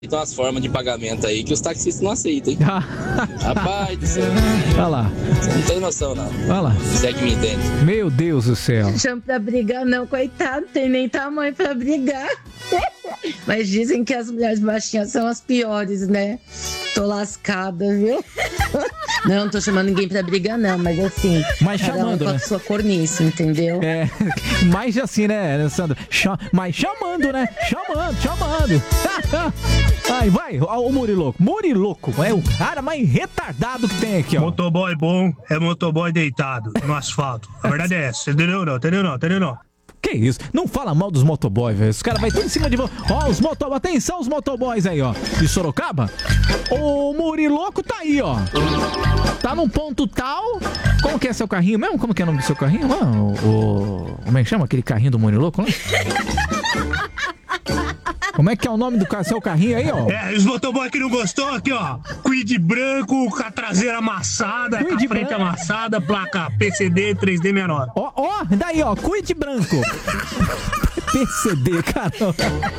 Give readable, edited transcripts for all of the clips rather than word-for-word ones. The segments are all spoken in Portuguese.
Então as formas de pagamento aí que os taxistas não aceitam, hein? Rapaz do céu. Olha lá. Você não tem noção, não. Olha lá. Você é que me entende. Meu Deus do céu. Chama pra brigar não, coitado, tem nem tamanho pra brigar. Mas dizem que as mulheres baixinhas são as piores, né? Tô lascada, viu? Não tô chamando ninguém pra brigar não, mas assim... Mas cada chamando, um com né? a sua cornice, entendeu? É, mais assim, né, Sandra? Mas chamando, né? Chamando. Ai, vai, ó, o Muriloco. Muriloco é o cara mais retardado que tem aqui, ó. Motoboy bom é motoboy deitado no asfalto. A verdade é essa. Entendeu não? Que isso? Não fala mal dos motoboys, velho. Os caras vão tudo em cima de você. Ó, os motoboys. Atenção, os motoboys aí, ó. De Sorocaba. O Muriloco tá aí, ó. Tá num ponto tal. Como que é seu carrinho mesmo? Como que é o nome do seu carrinho? Como é que chama aquele carrinho do Muriloco, né? Como é que é o nome do seu carrinho aí, ó? É, os motoboy que não gostou, aqui, ó. Quid branco, com a traseira amassada, com a frente amassada, placa PCD 3D69. Ó, daí, ó, Quid branco. PCD, caramba.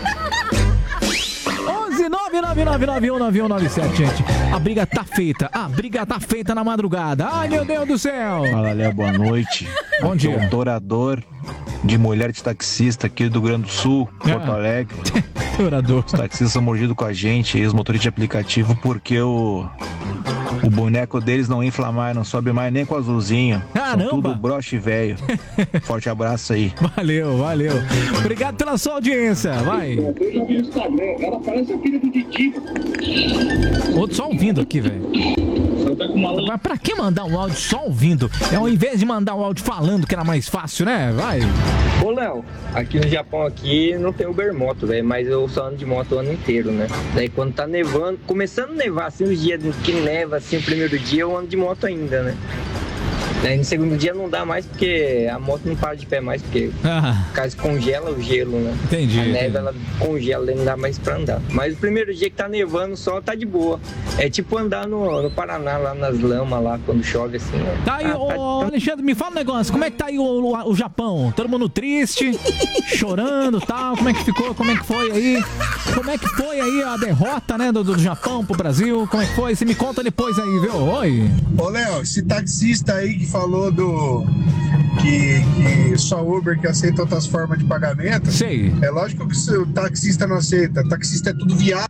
11-999919197, gente. A briga tá feita na madrugada. Ai, meu Deus do céu. Fala, Léo, boa noite. Bom dia. Doutorador de mulher de taxista aqui do Rio Grande do Sul, Porto Alegre. Doutorador. Os taxistas são mordidos com a gente, e os motoristas de aplicativo, porque o boneco deles não infla mais, não sobe mais nem com azulzinho. Caramba. São tudo broche velho. Forte abraço aí. Valeu. Obrigado pela sua audiência, vai. Eu já vi no Instagram, ela parece a filha do Didi. Outro só ouvindo aqui, velho. Mas pra que mandar um áudio só ouvindo? É ao invés de mandar um áudio falando, que era mais fácil, né? Vai. Ô, Léo, aqui no Japão aqui não tem Ubermoto, velho, mas eu só ando de moto o ano inteiro, né? Daí quando tá nevando, começando a nevar, assim, os dias que neva, assim, o primeiro dia eu ando de moto ainda, né? Daí no segundo dia não dá mais porque a moto não para de pé mais, porque caso congela o gelo, né? Entendi. A neve, ela congela, daí não dá mais pra andar. Mas o primeiro dia que tá nevando só tá de boa. É tipo andar no Paraná, lá nas lamas, lá, quando chove, assim, né? Tá aí, Alexandre, me fala um negócio. Como é que tá aí o Japão? Todo mundo triste, chorando e tal. Como é que ficou? Como é que foi aí? Como é que foi aí a derrota, né, do Japão pro Brasil? Como é que foi? Você me conta depois aí, viu? Oi. Ô, Léo, esse taxista aí que falou que só Uber que aceita outras formas de pagamento. Sei. É lógico que o taxista não aceita. Taxista é tudo viado.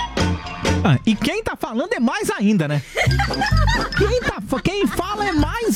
E quem tá falando é mais ainda, né? Quem fala é mais